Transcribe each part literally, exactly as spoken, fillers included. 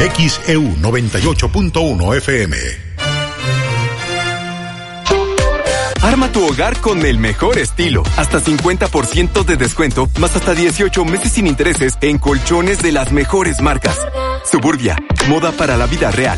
X E U noventa y ocho punto uno F M. Arma tu hogar con el mejor estilo. Hasta cincuenta por ciento de descuento, más hasta dieciocho meses sin intereses en colchones de las mejores marcas. Suburbia, moda para la vida real.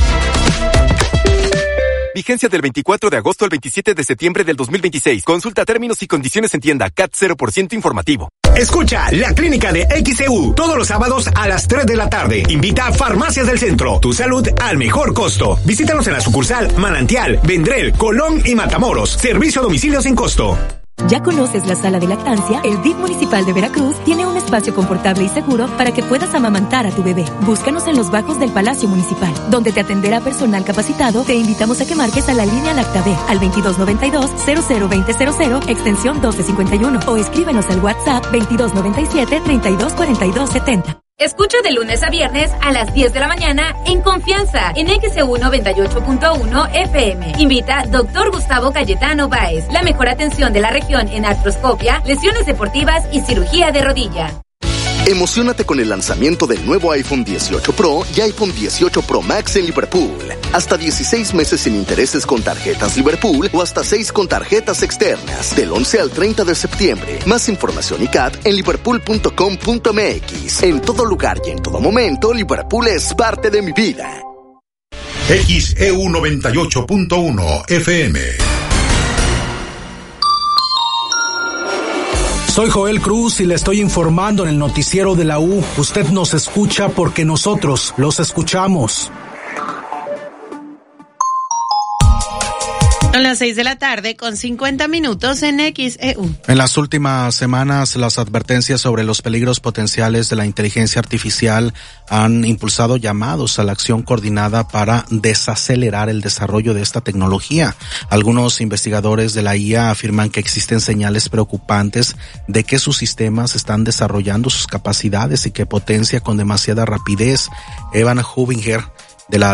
Vigencia del veinticuatro de agosto al veintisiete de septiembre del dos mil veintiséis. Consulta términos y condiciones en tienda. C A T cero por ciento informativo. Escucha La Clínica de X E U todos los sábados a las tres de la tarde. Invita a Farmacias del Centro. Tu salud al mejor costo. Visítanos en la sucursal Manantial, Vendrell, Colón y Matamoros. Servicio a domicilio sin costo. ¿Ya conoces la sala de lactancia? El D I F municipal de Veracruz tiene un espacio confortable y seguro para que puedas amamantar a tu bebé. Búscanos en los bajos del Palacio Municipal, donde te atenderá personal capacitado. Te invitamos a que marques a la línea LactaB al veintidós noventa y dos, cero cero veinte cero cero, extensión doce cincuenta y uno, o escríbenos al WhatsApp veintidós noventa y siete, treinta y dos cuarenta y dos setenta. Escucha de lunes a viernes a las diez de la mañana en Confianza en X E U noventa y ocho punto uno F M. Invita doctor Gustavo Cayetano Báez. La mejor atención de la región en artroscopia, lesiones deportivas y cirugía de rodilla. Emociónate con el lanzamiento del nuevo iPhone dieciocho Pro y iPhone dieciocho Pro Max en Liverpool. Hasta dieciséis meses sin intereses con tarjetas Liverpool o hasta seis con tarjetas externas. Del once al treinta de septiembre. Más información y C A T en liverpool punto com punto m x. En todo lugar y en todo momento, Liverpool es parte de mi vida. X E U noventa y ocho punto uno F M. Soy Joel Cruz y le estoy informando en el noticiero de la U. Usted nos escucha porque nosotros los escuchamos. Son las seis de la tarde con cincuenta minutos en X E U. En las últimas semanas, las advertencias sobre los peligros potenciales de la inteligencia artificial han impulsado llamados a la acción coordinada para desacelerar el desarrollo de esta tecnología. Algunos investigadores de la I A afirman que existen señales preocupantes de que sus sistemas están desarrollando sus capacidades y que potencia con demasiada rapidez. Evan Hubinger, de la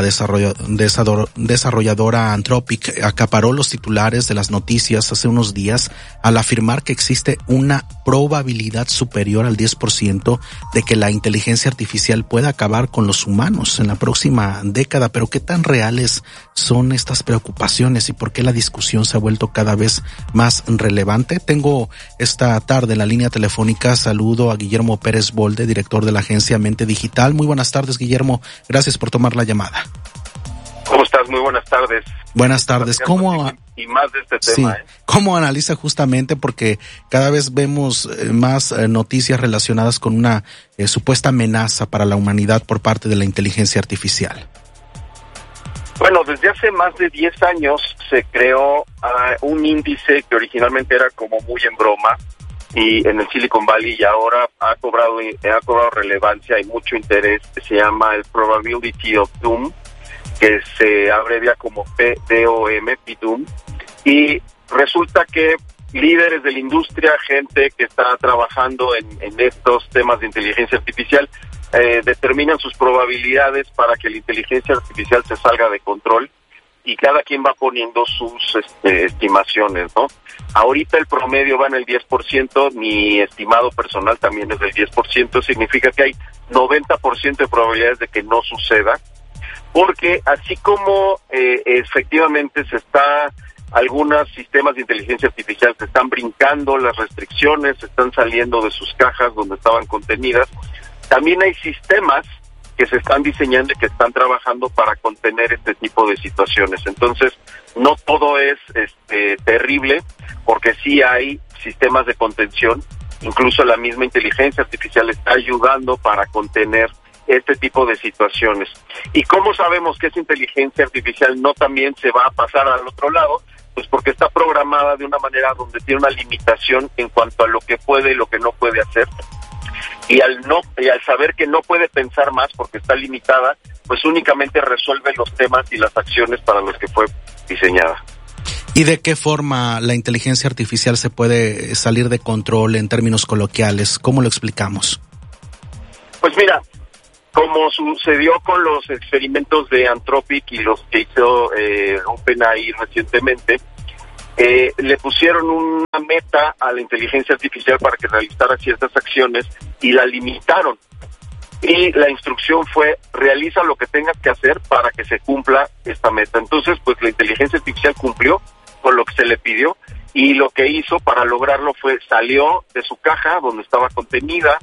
desarrolladora Anthropic, acaparó los titulares de las noticias hace unos días al afirmar que existe una probabilidad superior al diez por ciento de que la inteligencia artificial pueda acabar con los humanos en la próxima década. Pero ¿qué tan reales son estas preocupaciones y por qué la discusión se ha vuelto cada vez más relevante? Tengo esta tarde en la línea telefónica, saludo a Guillermo Pérez Bolde, director de la agencia Mente Digital. Muy buenas tardes, Guillermo. Gracias por tomar la llamada. ¿Cómo estás? Muy buenas tardes. Buenas tardes. ¿Cómo, y más de este sí, tema, ¿eh? ¿Cómo analiza justamente? Porque cada vez vemos más eh, noticias relacionadas con una eh, supuesta amenaza para la humanidad por parte de la inteligencia artificial. Bueno, desde hace más de diez años se creó uh, un índice que originalmente era como muy en broma y en el Silicon Valley, y ahora ha cobrado ha cobrado relevancia y mucho interés, que se llama el Probability of Doom, que se abrevia como P D O M, P D O M, y resulta que líderes de la industria, gente que está trabajando en, en estos temas de inteligencia artificial, eh, determinan sus probabilidades para que la inteligencia artificial se salga de control, y cada quien va poniendo sus este, estimaciones, ¿no? Ahorita el promedio va en el diez por ciento, mi estimado personal también es del diez por ciento, significa que hay noventa por ciento de probabilidades de que no suceda, porque así como eh, efectivamente se está, algunos sistemas de inteligencia artificial se están brincando las restricciones, se están saliendo de sus cajas donde estaban contenidas, también hay sistemas que se están diseñando y que están trabajando para contener este tipo de situaciones. Entonces, no todo es este terrible, porque sí hay sistemas de contención, incluso la misma inteligencia artificial está ayudando para contener este tipo de situaciones. ¿Y cómo sabemos que esa inteligencia artificial no también se va a pasar al otro lado? Pues porque está programada de una manera donde tiene una limitación en cuanto a lo que puede y lo que no puede hacer. Y al no y al saber que no puede pensar más porque está limitada, pues únicamente resuelve los temas y las acciones para los que fue diseñada. ¿Y de qué forma la inteligencia artificial se puede salir de control en términos coloquiales? ¿Cómo lo explicamos? Pues mira, como sucedió con los experimentos de Anthropic y los que hizo eh, OpenAI recientemente, eh, le pusieron una meta a la inteligencia artificial para que realizara ciertas acciones y la limitaron. y la instrucción fue: realiza lo que tengas que hacer para que se cumpla esta meta. Entonces, pues la inteligencia artificial cumplió con lo que se le pidió, y lo que hizo para lograrlo fue, salió de su caja donde estaba contenida,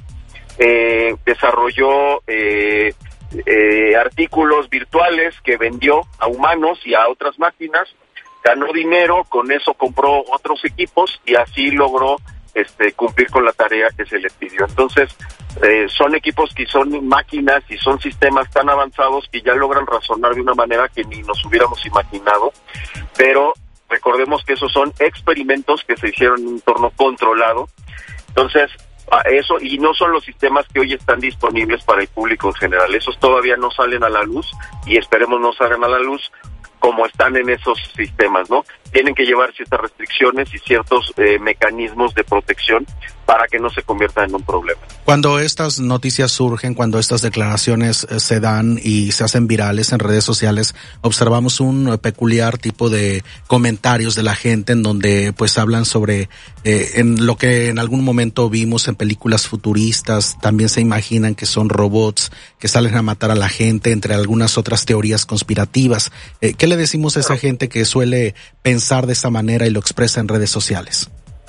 eh, desarrolló eh, eh, artículos virtuales que vendió a humanos y a otras máquinas, ganó dinero, con eso compró otros equipos y así logró este cumplir con la tarea que se le pidió. Entonces, eh, son equipos que son máquinas y son sistemas tan avanzados que ya logran razonar de una manera que ni nos hubiéramos imaginado, pero recordemos que esos son experimentos que se hicieron en un entorno controlado. Entonces, eso, y no son los sistemas que hoy están disponibles para el público en general, esos todavía no salen a la luz y esperemos no salgan a la luz como están en esos sistemas, ¿no? Tienen que llevar ciertas restricciones y ciertos eh, mecanismos de protección para que no se conviertan en un problema. Cuando estas noticias surgen, cuando estas declaraciones eh, se dan y se hacen virales en redes sociales, observamos un eh, peculiar tipo de comentarios de la gente en donde pues hablan sobre eh, en lo que en algún momento vimos en películas futuristas, también se imaginan que son robots que salen a matar a la gente, entre algunas otras teorías conspirativas. Eh, ¿Qué le decimos a esa gente que suele pensar de esa manera y lo expresa en redes sociales?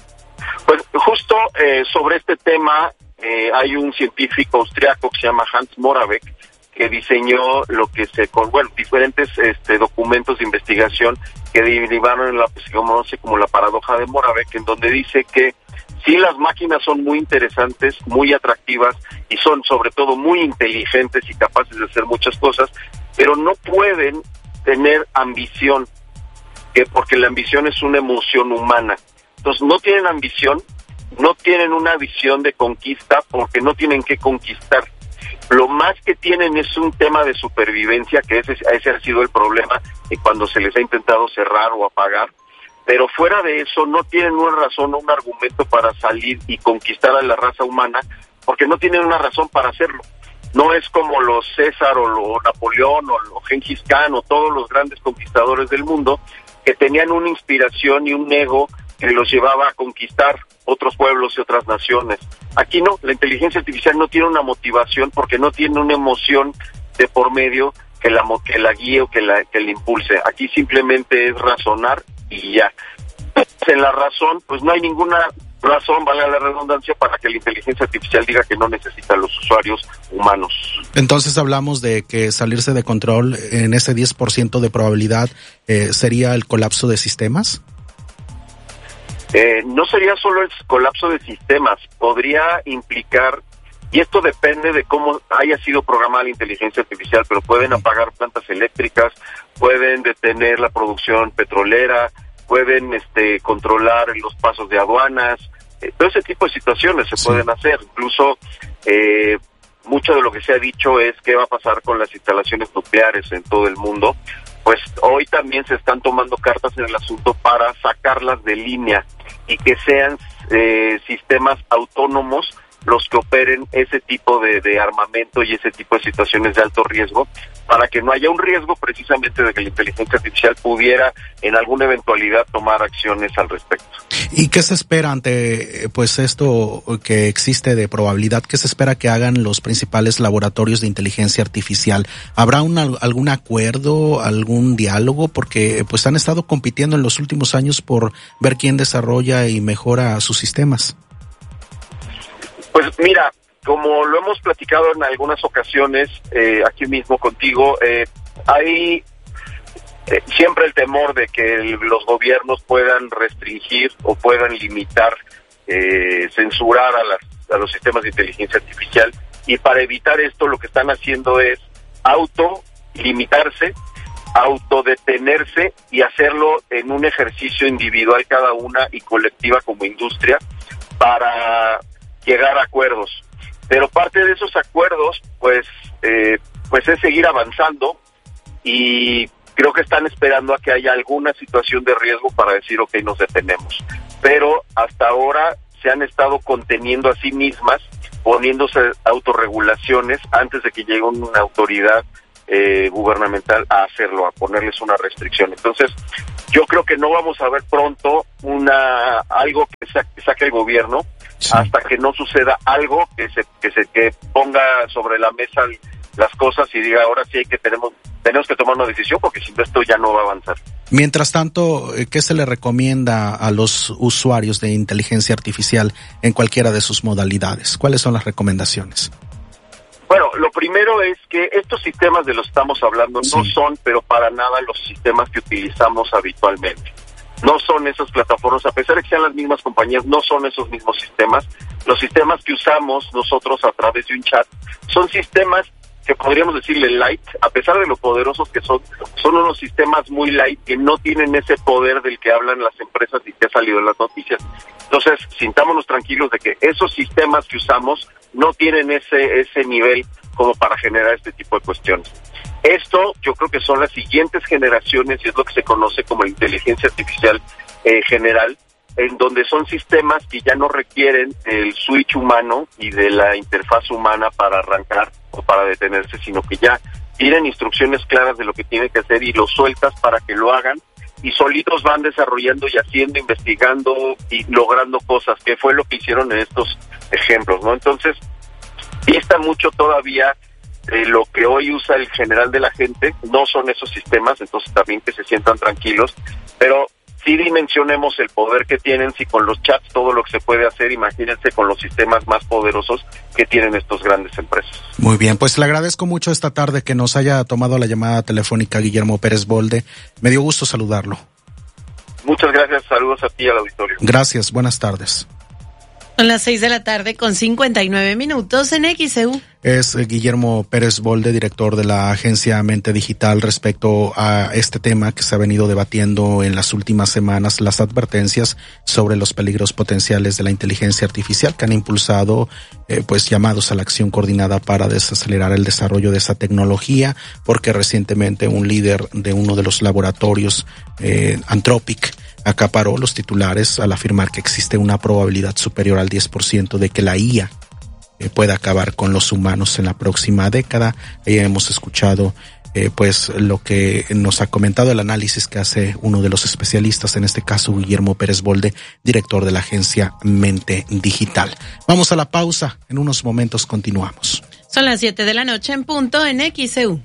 Pues justo eh, sobre este tema eh, hay un científico austriaco que se llama Hans Moravec, que diseñó lo que se con bueno diferentes este documentos de investigación que derivaron en la pues, como, no sé, como la paradoja de Moravec, en donde dice que sí, las máquinas son muy interesantes, muy atractivas y son sobre todo muy inteligentes y capaces de hacer muchas cosas, pero no pueden tener ambición, que porque la ambición es una emoción humana. Entonces no tienen ambición, no tienen una visión de conquista porque no tienen que conquistar. Lo más que tienen es un tema de supervivencia, que ese, ese ha sido el problema eh, cuando se les ha intentado cerrar o apagar. Pero fuera de eso no tienen una razón o un argumento para salir y conquistar a la raza humana, porque no tienen una razón para hacerlo. No es como los César o los Napoleón o los Gengis Khan o todos los grandes conquistadores del mundo que tenían una inspiración y un ego que los llevaba a conquistar otros pueblos y otras naciones. Aquí no, la inteligencia artificial no tiene una motivación porque no tiene una emoción de por medio que la que la guíe o que la que la impulse. Aquí simplemente es razonar y ya. En la razón, pues no hay ninguna razón, valga la redundancia, para que la inteligencia artificial diga que no necesita a los usuarios humanos. Entonces hablamos de que salirse de control en ese diez por ciento de probabilidad eh, sería el colapso de sistemas. Eh, no sería solo el colapso de sistemas, podría implicar, y esto depende de cómo haya sido programada la inteligencia artificial, pero pueden apagar plantas eléctricas, pueden detener la producción petrolera, pueden este controlar los pasos de aduanas, eh, todo ese tipo de situaciones se sí. pueden hacer. Incluso eh, mucho de lo que se ha dicho es qué va a pasar con las instalaciones nucleares en todo el mundo. Pues hoy también se están tomando cartas en el asunto para sacarlas de línea y que sean eh, sistemas autónomos los que operen ese tipo de, de armamento y ese tipo de situaciones de alto riesgo, para que no haya un riesgo precisamente de que la inteligencia artificial pudiera en alguna eventualidad tomar acciones al respecto. ¿Y qué se espera ante pues esto que existe de probabilidad? ¿Qué se espera que hagan los principales laboratorios de inteligencia artificial? ¿Habrá una, algún acuerdo, algún diálogo? Porque pues han estado compitiendo en los últimos años por ver quién desarrolla y mejora sus sistemas. Pues mira, como lo hemos platicado en algunas ocasiones, eh, aquí mismo contigo, eh, hay eh, siempre el temor de que el, los gobiernos puedan restringir o puedan limitar, eh, censurar a, las, a los sistemas de inteligencia artificial, y para evitar esto lo que están haciendo es autolimitarse, autodetenerse y hacerlo en un ejercicio individual cada una y colectiva como industria para llegar a acuerdos. Pero parte de esos acuerdos pues eh, pues es seguir avanzando, y creo que están esperando a que haya alguna situación de riesgo para decir ok, nos detenemos. Pero hasta ahora se han estado conteniendo a sí mismas, poniéndose autorregulaciones antes de que llegue una autoridad eh, gubernamental a hacerlo, a ponerles una restricción. Entonces yo creo que no vamos a ver pronto una algo que, sa- que saque el gobierno. sí. hasta que no suceda algo que se que se que ponga sobre la mesa las cosas y diga, ahora sí hay que tenemos tenemos que tomar una decisión, porque si no esto ya no va a avanzar. Mientras tanto, ¿qué se le recomienda a los usuarios de inteligencia artificial en cualquiera de sus modalidades? ¿Cuáles son las recomendaciones? Bueno, lo primero es que estos sistemas de los que estamos hablando sí. no son, pero para nada, los sistemas que utilizamos habitualmente. No son esas plataformas, a pesar de que sean las mismas compañías, no son esos mismos sistemas. Los sistemas que usamos nosotros a través de un chat son sistemas que podríamos decirle light, a pesar de lo poderosos que son, son unos sistemas muy light que no tienen ese poder del que hablan las empresas y que ha salido en las noticias. Entonces, sintámonos tranquilos de que esos sistemas que usamos no tienen ese ese nivel como para generar este tipo de cuestiones. Esto yo creo que son las siguientes generaciones y es lo que se conoce como inteligencia artificial eh, general, en donde son sistemas que ya no requieren el switch humano y de la interfaz humana para arrancar o para detenerse, sino que ya tienen instrucciones claras de lo que tienen que hacer y los sueltas para que lo hagan, y solitos van desarrollando y haciendo, investigando y logrando cosas, que fue lo que hicieron en estos ejemplos, ¿no? Entonces, dista mucho todavía de lo que hoy usa el general de la gente, no son esos sistemas, entonces también que se sientan tranquilos, pero sí dimensionemos el poder que tienen, si con los chats todo lo que se puede hacer, imagínense con los sistemas más poderosos que tienen estos grandes empresas. Muy bien, pues le agradezco mucho esta tarde que nos haya tomado la llamada telefónica Guillermo Pérez Bolde. Me dio gusto saludarlo. Muchas gracias, saludos a ti y al auditorio. Gracias, buenas tardes. Son las seis de la tarde con cincuenta y nueve minutos en X E U. Es Guillermo Pérez Bolde, director de la agencia Mente Digital, respecto a este tema que se ha venido debatiendo en las últimas semanas, las advertencias sobre los peligros potenciales de la inteligencia artificial que han impulsado eh, pues llamados a la acción coordinada para desacelerar el desarrollo de esa tecnología, porque recientemente un líder de uno de los laboratorios, eh, Anthropic, acaparó los titulares al afirmar que existe una probabilidad superior al diez por ciento de que la I A eh, pueda acabar con los humanos en la próxima década. Ahí hemos escuchado eh, pues lo que nos ha comentado, el análisis que hace uno de los especialistas, en este caso Guillermo Pérez Bolde, director de la agencia Mente Digital. Vamos a la pausa, en unos momentos continuamos. Son las siete de la noche en punto en X E U.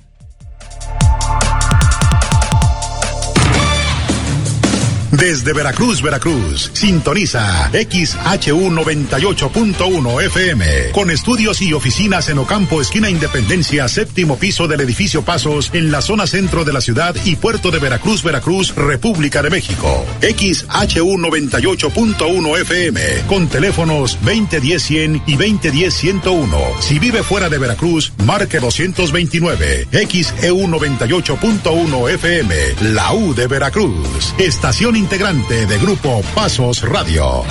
Desde Veracruz, Veracruz, sintoniza X H U noventa y ocho punto uno F M, con estudios y oficinas en Ocampo, esquina Independencia, séptimo piso del edificio Pasos, en la zona centro de la ciudad y puerto de Veracruz, Veracruz, República de México. X H U noventa y ocho punto uno F M, con teléfonos veinte diez cien y veinte diez ciento uno. Si vive fuera de Veracruz, marque doscientos veintinueve. X E U noventa y ocho punto uno F M, la U de Veracruz. Estación integrante de Grupo Pasos Radio.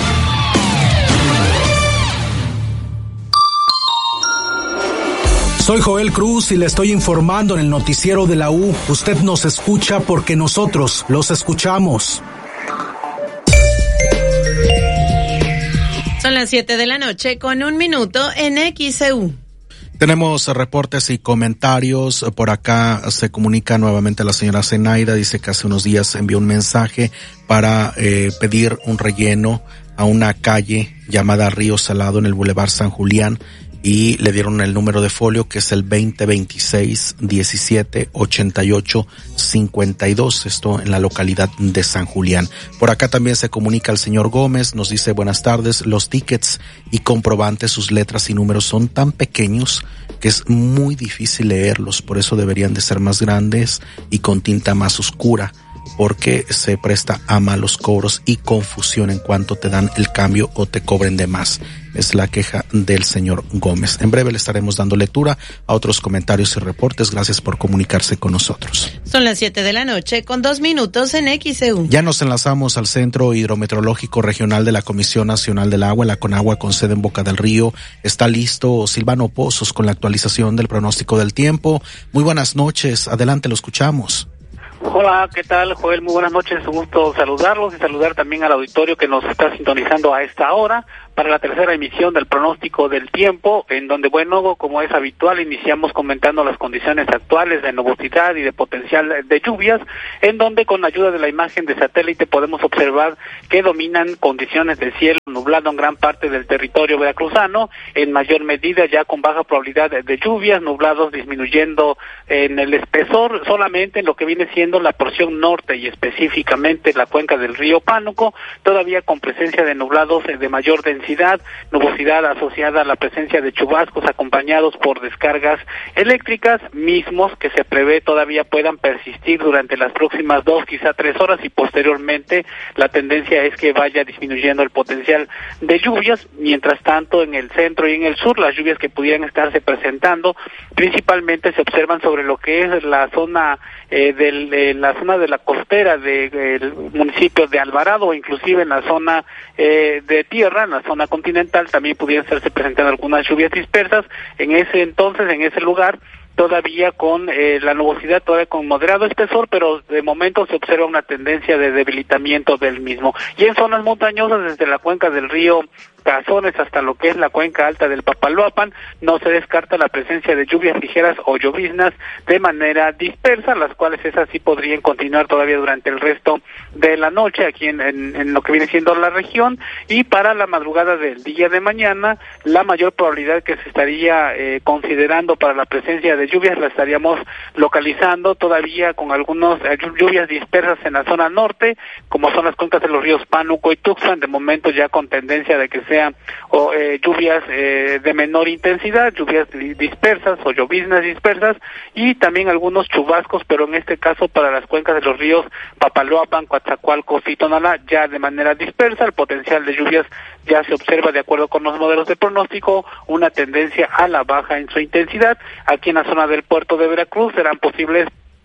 Soy Joel Cruz y le estoy informando en el noticiero de la U. Usted nos escucha porque nosotros los escuchamos. Son las siete de la noche con un minuto en X E U. Tenemos reportes y comentarios. Por acá se comunica nuevamente la señora Zenaida. Dice que hace unos días envió un mensaje para eh, pedir un relleno a una calle llamada Río Salado en el Boulevard San Julián, y le dieron el número de folio, que es el veinte veintiséis diecisiete ochenta y ocho cincuenta y dos, esto en la localidad de San Julián. Por acá también se comunica el señor Gómez, nos dice: buenas tardes, los tickets y comprobantes, sus letras y números son tan pequeños que es muy difícil leerlos, por eso deberían de ser más grandes y con tinta más oscura, porque se presta a malos cobros y confusión en cuanto te dan el cambio o te cobren de más. Es la queja del señor Gómez. En breve le estaremos dando lectura a otros comentarios y reportes. Gracias por comunicarse con nosotros. Son las siete de la noche con dos minutos en X E U. Ya nos enlazamos al Centro Hidrometeorológico Regional de la Comisión Nacional del Agua, la CONAGUA, con sede en Boca del Río. Está listo Silvano Pozos con la actualización del pronóstico del tiempo. Muy buenas noches. Adelante, lo escuchamos. Hola, ¿qué tal, Joel? Muy buenas noches, un gusto saludarlos y saludar también al auditorio que nos está sintonizando a esta hora para la tercera emisión del pronóstico del tiempo, en donde, bueno, como es habitual, iniciamos comentando las condiciones actuales de nubosidad y de potencial de lluvias, en donde con ayuda de la imagen de satélite podemos observar que dominan condiciones de cielo nublado en gran parte del territorio veracruzano, en mayor medida ya con baja probabilidad de, de lluvias, nublados disminuyendo en el espesor, solamente en lo que viene siendo la porción norte y específicamente la cuenca del río Pánuco, todavía con presencia de nublados de mayor densidad, nubosidad asociada a la presencia de chubascos acompañados por descargas eléctricas, mismos que se prevé todavía puedan persistir durante las próximas dos, quizá tres horas, y posteriormente la tendencia es que vaya disminuyendo el potencial de lluvias. Mientras tanto, en el centro y en el sur, las lluvias que pudieran estarse presentando principalmente se observan sobre lo que es la zona eh, del, de la zona de la costera del de, municipio de Alvarado, o inclusive en la zona eh, de tierra, en la zona continental, también pudieran estarse presentando algunas lluvias dispersas. En ese entonces, en ese lugar, todavía con eh, la nubosidad, todavía con moderado espesor, pero de momento se observa una tendencia de debilitamiento del mismo. Y en zonas montañosas, desde la cuenca del río Cazones hasta lo que es la cuenca alta del Papaloapan, no se descarta la presencia de lluvias ligeras o lloviznas de manera dispersa, las cuales esas sí podrían continuar todavía durante el resto de la noche aquí en, en, en lo que viene siendo la región. Y para la madrugada del día de mañana, la mayor probabilidad que se estaría eh, considerando para la presencia de lluvias la estaríamos localizando todavía con algunas eh, lluvias dispersas en la zona norte, como son las cuencas de los ríos Pánuco y Tuxpan, de momento ya con tendencia de que sean o eh, lluvias eh, de menor intensidad, lluvias dispersas o lloviznas dispersas, y también algunos chubascos, pero en este caso para las cuencas de los ríos Papaloapan, Coatzacoalcos y Tonalá, ya de manera dispersa. El potencial de lluvias ya se observa, de acuerdo con los modelos de pronóstico, una tendencia a la baja en su intensidad. Aquí en la zona del puerto de Veracruz serán posibles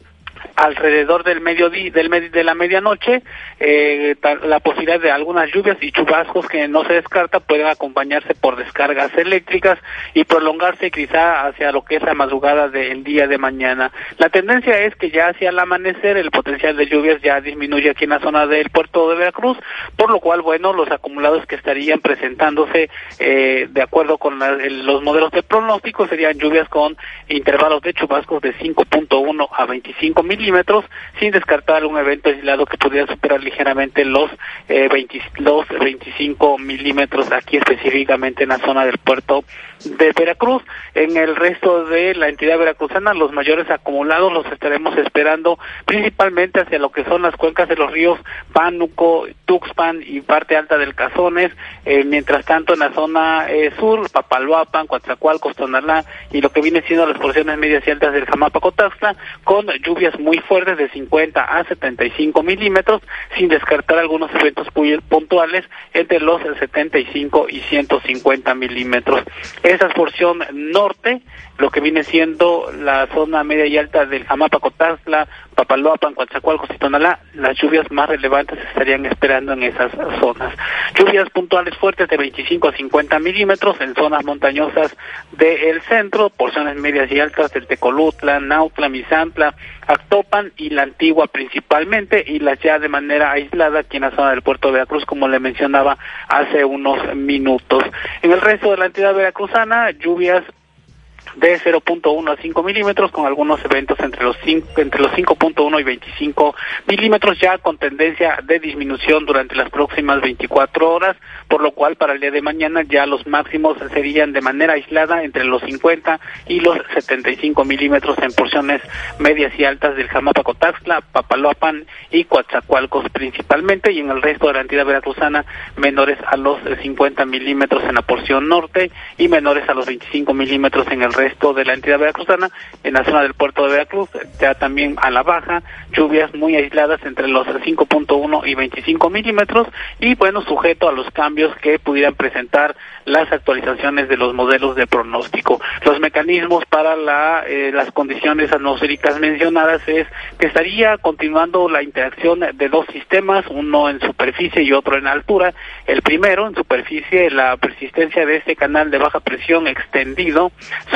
alrededor del mediodía, del med de la medianoche, eh, la posibilidad de algunas lluvias y chubascos que no se descarta pueden acompañarse por descargas eléctricas y prolongarse quizá hacia lo que es la madrugada del día de mañana. La tendencia es que ya hacia el amanecer el potencial de lluvias ya disminuye aquí en la zona del puerto de Veracruz, por lo cual, bueno, los acumulados que estarían presentándose eh, de acuerdo con la, el, los modelos de pronóstico serían lluvias con intervalos de chubascos de cinco punto uno a veinticinco milímetros, sin descartar un evento aislado que pudiera superar ligeramente los, eh, veinte, los veinticinco milímetros aquí específicamente en la zona del puerto de Veracruz. En el resto de la entidad veracruzana, los mayores acumulados los estaremos esperando principalmente hacia lo que son las cuencas de los ríos Pánuco, Tuxpan y parte alta del Cazones. Eh, mientras tanto, en la zona eh, sur, Papaloapan, Coatzacoalcos, Tonalá y lo que viene siendo las porciones medias y altas del Jamapa-Cotaxtla, con lluvias muy fuertes de cincuenta a setenta y cinco milímetros, sin descartar algunos eventos puntuales entre los setenta y cinco y ciento cincuenta milímetros. Esa es porción norte, lo que viene siendo la zona media y alta del Jamapa-Cotaxtla, Papaloapan, Coatzacoalcos y Tonalá, las lluvias más relevantes se estarían esperando en esas zonas. Lluvias puntuales fuertes de veinticinco a cincuenta milímetros en zonas montañosas del centro, porciones medias y altas del Tecolutla, Nautla, Misantla, Actopan y la Antigua principalmente, y las ya de manera aislada aquí en la zona del puerto de Veracruz, como le mencionaba hace unos minutos. En el resto de la entidad veracruzana, lluvias de cero punto uno a cinco milímetros, con algunos eventos entre los cinco, entre los cinco punto uno y veinticinco milímetros, ya con tendencia de disminución durante las próximas veinticuatro horas, por lo cual para el día de mañana ya los máximos serían de manera aislada entre los cincuenta y los setenta y cinco milímetros en porciones medias y altas del Jamapa-Cotaxtla, Papaloapan y Coatzacoalcos principalmente, y en el resto de la entidad veracruzana menores a los cincuenta milímetros en la porción norte y menores a los veinticinco milímetros en el resto de la entidad veracruzana. En la zona del puerto de Veracruz ya también a la baja, lluvias muy aisladas entre los cinco punto uno y veinticinco milímetros, y bueno, sujeto a los cambios que pudieran presentar las actualizaciones de los modelos de pronóstico. Los mecanismos para la, eh, las condiciones atmosféricas mencionadas es que estaría continuando la interacción de dos sistemas, uno en superficie y otro en altura. El primero, en superficie, la persistencia de este canal de baja presión extendido sobre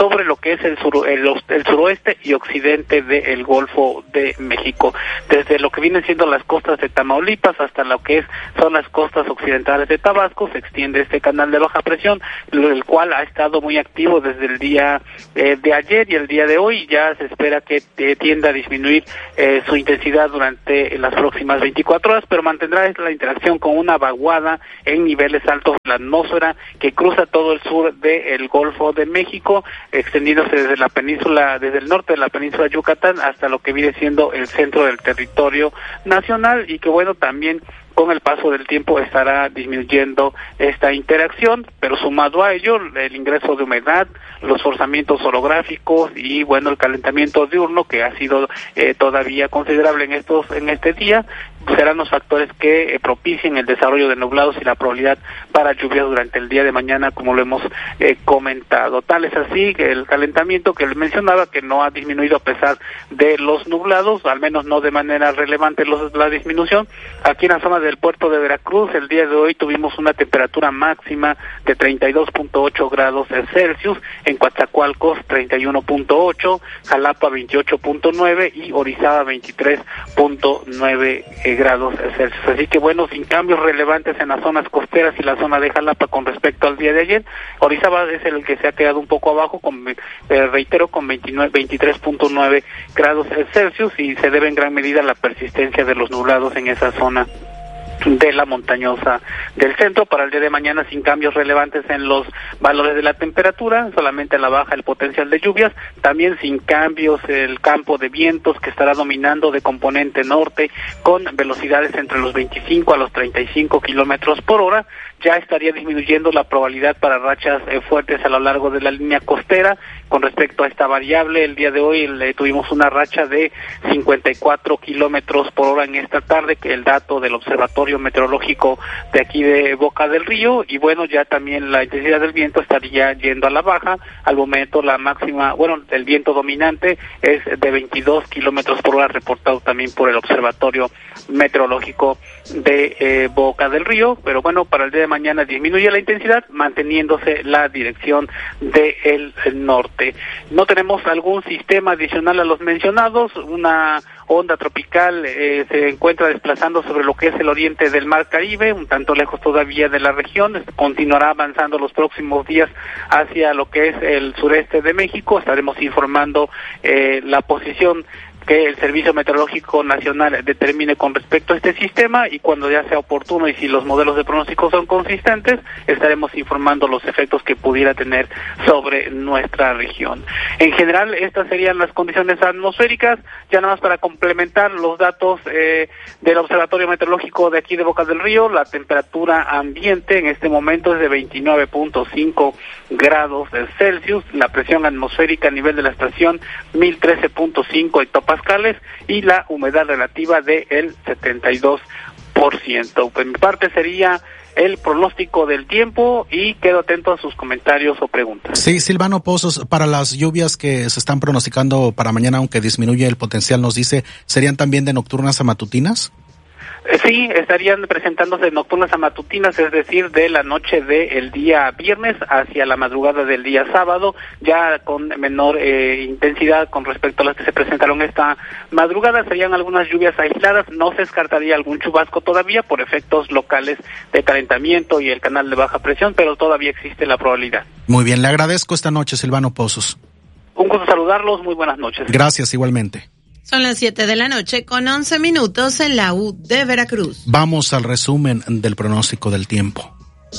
sobre lo que es el, sur, el, el suroeste y occidente del Golfo de México, desde lo que vienen siendo las costas de Tamaulipas hasta lo que es son las costas occidentales de Tabasco. Se extiende este canal de baja presión, el cual ha estado muy activo desde el día eh, de ayer y el día de hoy. Ya se espera que eh, tienda a disminuir eh, su intensidad durante las próximas veinticuatro horas, pero mantendrá la interacción con una vaguada en niveles altos de la atmósfera que cruza todo el sur del Golfo de México, extendiéndose desde la península, desde el norte de la península de Yucatán hasta lo que viene siendo el centro del territorio nacional, y que bueno, también con el paso del tiempo estará disminuyendo esta interacción, pero sumado a ello el ingreso de humedad, los forzamientos orográficos y bueno, el calentamiento diurno, que ha sido eh, todavía considerable en estos en este día, serán los factores que eh, propicien el desarrollo de nublados y la probabilidad para lluvias durante el día de mañana, como lo hemos eh, comentado. Tal es así que el calentamiento que les mencionaba, que no ha disminuido a pesar de los nublados, al menos no de manera relevante los, la disminución. Aquí en la zona del puerto de Veracruz, el día de hoy tuvimos una temperatura máxima de treinta y dos punto ocho grados Celsius, en Coatzacoalcos treinta y uno punto ocho, Jalapa veintiocho punto nueve y Orizaba veintitrés punto nueve grados Celsius. Así que bueno, sin cambios relevantes en las zonas costeras y la zona de Jalapa con respecto al día de ayer. Orizaba es el que se ha quedado un poco abajo, con, eh, reitero, con veintinueve, veintitrés punto nueve grados Celsius, y se debe en gran medida a la persistencia de los nublados en esa zona de la montañosa del centro. Para el día de mañana, sin cambios relevantes en los valores de la temperatura, solamente a la baja el potencial de lluvias, también sin cambios el campo de vientos, que estará dominando de componente norte con velocidades entre los veinticinco a los treinta y cinco kilómetros por hora. Ya estaría disminuyendo la probabilidad para rachas eh, fuertes a lo largo de la línea costera. Con respecto a esta variable, el día de hoy le tuvimos una racha de cincuenta y cuatro kilómetros por hora en esta tarde, que el dato del observatorio meteorológico de aquí de Boca del Río, y bueno, ya también la intensidad del viento estaría yendo a la baja. Al momento la máxima, bueno, el viento dominante es de veintidós kilómetros por hora, reportado también por el observatorio meteorológico de eh, Boca del Río. Pero bueno, para el día de mañana disminuye la intensidad, manteniéndose la dirección del norte. No tenemos algún sistema adicional a los mencionados. Una onda tropical eh, se encuentra desplazando sobre lo que es el oriente del Mar Caribe, un tanto lejos todavía de la región. Continuará avanzando los próximos días hacia lo que es el sureste de México. Estaremos informando eh, la posición que el Servicio Meteorológico Nacional determine con respecto a este sistema, y cuando ya sea oportuno y si los modelos de pronóstico son consistentes, estaremos informando los efectos que pudiera tener sobre nuestra región. En general, estas serían las condiciones atmosféricas. Ya nada más para complementar los datos eh, del Observatorio Meteorológico de aquí de Boca del Río, la temperatura ambiente en este momento es de veintinueve punto cinco grados Celsius, la presión atmosférica a nivel de la estación mil trece punto cinco hectopascales y la humedad relativa de el setenta y dos por ciento. Por mi parte sería el pronóstico del tiempo, y quedo atento a sus comentarios o preguntas. Sí, Silvano Pozos, para las lluvias que se están pronosticando para mañana, aunque disminuye el potencial, nos dice, ¿serían también de nocturnas a matutinas? Sí, estarían presentándose nocturnas a matutinas, es decir, de la noche del día viernes hacia la madrugada del día sábado, ya con menor eh, intensidad con respecto a las que se presentaron esta madrugada. Serían algunas lluvias aisladas, no se descartaría algún chubasco todavía por efectos locales de calentamiento y el canal de baja presión, pero todavía existe la probabilidad. Muy bien, le agradezco esta noche, Silvano Pozos. Un gusto saludarlos, muy buenas noches. Gracias, igualmente. Son las siete de la noche con once minutos en la U de Veracruz. Vamos al resumen del pronóstico del tiempo.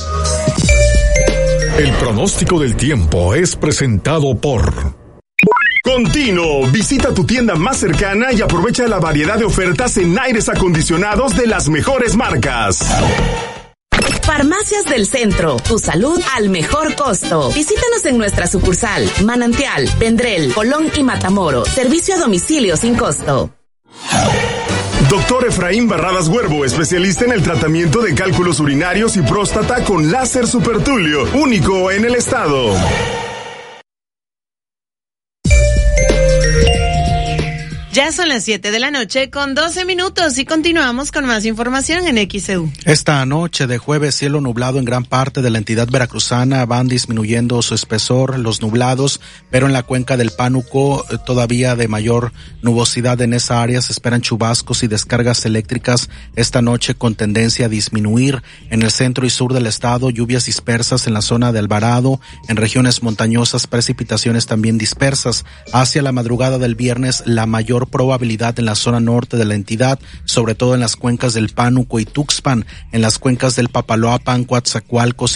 El pronóstico del tiempo es presentado por Continuo. Visita tu tienda más cercana y aprovecha la variedad de ofertas en aires acondicionados de las mejores marcas. Farmacias del Centro, tu salud al mejor costo. Visítanos en nuestra sucursal, Manantial, Vendrell, Colón y Matamoros. Servicio a domicilio sin costo. Doctor Efraín Barradas Huervo, especialista en el tratamiento de cálculos urinarios y próstata con láser supertulio, único en el estado. Ya son las siete de la noche con doce minutos y continuamos con más información en X E U. Esta noche de jueves, cielo nublado en gran parte de la entidad veracruzana, van disminuyendo su espesor los nublados, pero en la cuenca del Pánuco eh, todavía de mayor nubosidad en esa área. Se esperan chubascos y descargas eléctricas esta noche con tendencia a disminuir. En el centro y sur del estado, lluvias dispersas en la zona de Alvarado, en regiones montañosas, precipitaciones también dispersas. Hacia la madrugada del viernes, la mayor probabilidad en la zona norte de la entidad, sobre todo en las cuencas del Pánuco y Tuxpan, en las cuencas del Papaloapan, Coatzacoalcos